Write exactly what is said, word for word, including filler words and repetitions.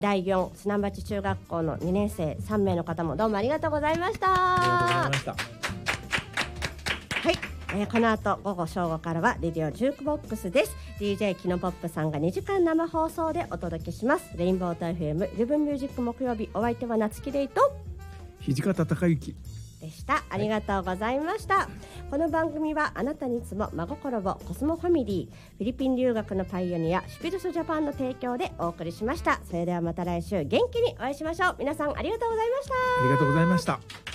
だいよん砂町中学校のにねん生さんめいの方もどうもありがとうございました。 ありがとうございました。 はい、えー、この後午後正午からはレディオジュークボックスです。 ディージェー キノポップさんがにじかん生放送でお届けします。レインボータイフ エムイレブンミュージック木曜日、お相手は夏木レイと土方孝之でした。ありがとうございました、はい。この番組はあなたにいつも真心を、コスモファミリー、フィリピン留学のパイオニアシュピルスジャパンの提供でお送りしました。それではまた来週元気にお会いしましょう。皆さんありがとうございました。 ありがとうございました。